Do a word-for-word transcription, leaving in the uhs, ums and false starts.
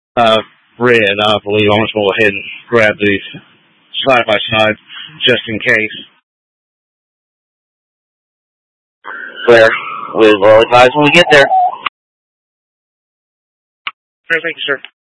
Uh, red, I believe. I'm just going to go ahead and grab these side by side just in case. Clear. We will advise when we get there. Thank you, sir.